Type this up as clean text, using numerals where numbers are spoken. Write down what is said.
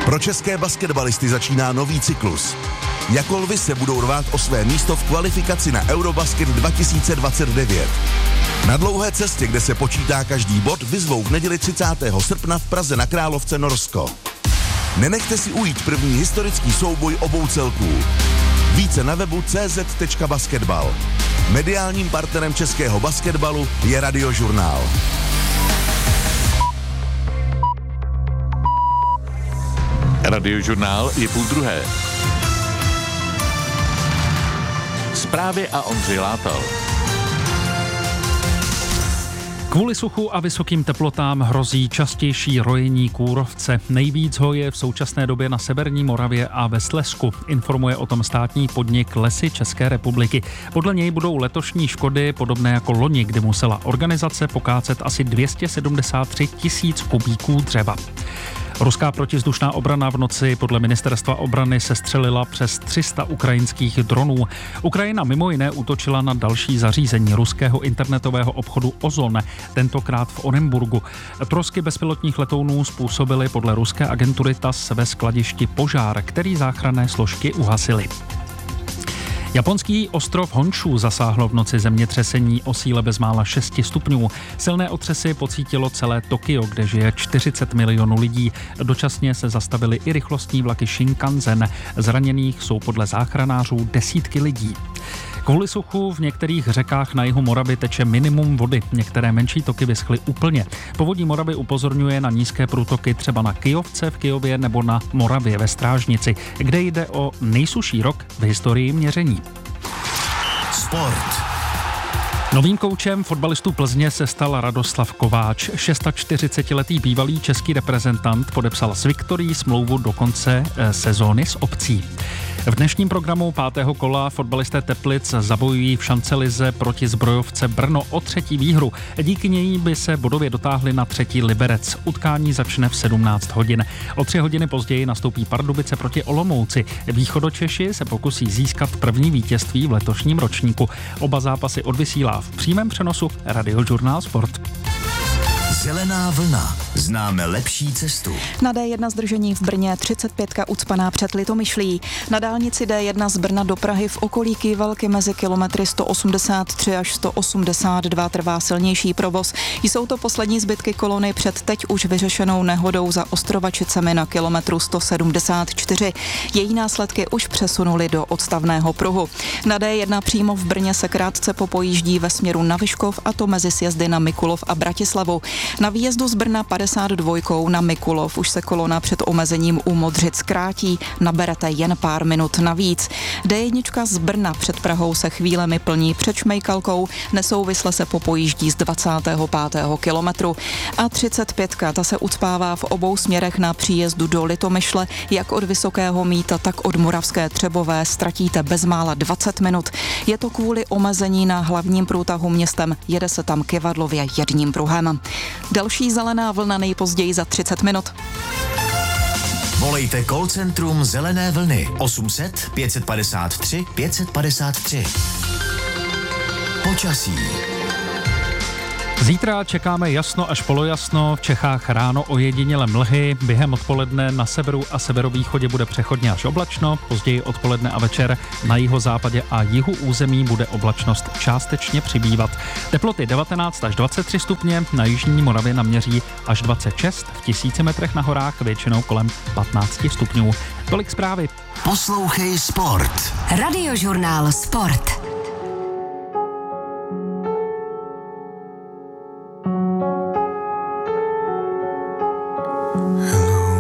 Pro české basketbalisty začíná nový cyklus. Jako lvy se budou rvát o své místo v kvalifikaci na Eurobasket 2029. Na dlouhé cestě, kde se počítá každý bod, vyzvou v neděli 30. srpna v Praze na Královce Norsko. Nenechte si ujít první historický souboj obou celků. Více na webu cz.basketbal. Mediálním partnerem českého basketbalu je Radiožurnál. Radiožurnál je 12:30. Zprávy a Ondřej Látal. Kvůli suchu a vysokým teplotám hrozí častější rojení kůrovce. Nejvíc ho je v současné době na severní Moravě a ve Slezsku. Informuje o tom státní podnik Lesy České republiky. Podle něj budou letošní škody podobné jako loni, kdy musela organizace pokácet asi 273 000 kubíků dřeva. Ruská protizdušná obrana v noci podle ministerstva obrany sestřelila přes 300 ukrajinských dronů. Ukrajina mimo jiné útočila na další zařízení ruského internetového obchodu Ozon, tentokrát v Orenburgu. Trosky bezpilotních letounů způsobily podle ruské agentury TASS ve skladišti požár, který záchranné složky uhasily. Japonský ostrov Honshu zasáhlo v noci zemětřesení o síle bezmála 6 stupňů. Silné otřesy pocítilo celé Tokio, kde žije 40 milionů lidí. Dočasně se zastavily i rychlostní vlaky Shinkansen. Zraněných jsou podle záchranářů desítky lidí. Kvůli suchu v některých řekách na jihu Moravy teče minimum vody. Některé menší toky vyschly úplně. Povodí Moravy upozorňuje na nízké průtoky třeba na Kyjovce v Kyjově nebo na Moravě ve Strážnici, kde jde o nejsušší rok v historii měření. Sport. Novým koučem fotbalistů Plzně se stal Radoslav Kováč. 46letý bývalý český reprezentant podepsal s Viktorií smlouvu do konce sezóny s opcí. V dnešním programu 5. kola fotbalisté Teplic zabojují v šancelize proti zbrojovce Brno o 3. výhru. Díky něj by se bodově dotáhli na 3. Liberec. Utkání začne v 17 hodin. O 3 hodiny později nastoupí Pardubice proti Olomouci. Východočeši se pokusí získat první vítězství v letošním ročníku. Oba zápasy odvysílá v přímém přenosu Radiožurnál Sport. Zelená vlna. Známe lepší cestu. Na D1 zdržení v Brně 35 ucpaná před Litomyšlí. Na dálnici D1 z Brna do Prahy v okolí Kývalky mezi kilometry 183 až 182 trvá silnější provoz. Jsou to poslední zbytky kolony před teď už vyřešenou nehodou za Ostrovačicemi na kilometru 174. Její následky už přesunuli do odstavného pruhu. Na D1 přímo v Brně se krátce popojíždí ve směru na Vyškov, a to mezi sjezdy na Mikulov a Bratislavu. Na výjezdu z Brna 52 na Mikulov už se kolona před omezením u Modřic krátí, naberete jen pár minut navíc. D1 z Brna před Prahou se chvílemi plní před Šmejkalkou, nesouvisle se popojíždí z 25. kilometru. A 35 ta se ucpává v obou směrech na příjezdu do Litomyšle, jak od Vysokého Mýta, tak od Moravské Třebové ztratíte bezmála 20 minut. Je to kvůli omezení na hlavním průtahu městem, jede se tam kyvadlově jedním pruhem. Další zelená vlna nejpozději za 30 minut. Volejte call centrum Zelené vlny 800 553 553. Počasí. Zítra čekáme jasno až polojasno, v Čechách ráno ojediněle mlhy, během odpoledne na severu a severovýchodě bude přechodně až oblačno, později odpoledne a večer na jihozápadě a jihu území bude oblačnost částečně přibývat. Teploty 19 až 23 stupně, na jižní Moravě naměří až 26, v 1000 metrech na horách většinou kolem 15 stupňů. Tolik zprávy. Poslouchej Sport. Radiožurnál Sport.